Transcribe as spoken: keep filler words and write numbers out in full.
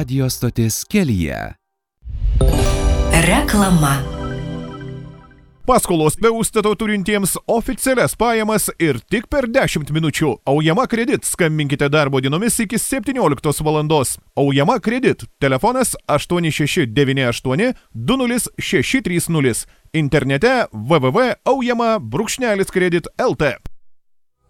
radijo stotis kelyje. Reklama. Paskolos be užstato turintiems oficialias pajamas ir tik per dešimt minučių. Aujama Kredit. Skambinkite darbo dienomis iki septynioliktos valandos. Aujama Kredit. Telefonas aštuoni šeši devyni aštuoni du nulis šeši trys nulis. Internete w w w taškas aujama brūkšnelis kredit taškas l t.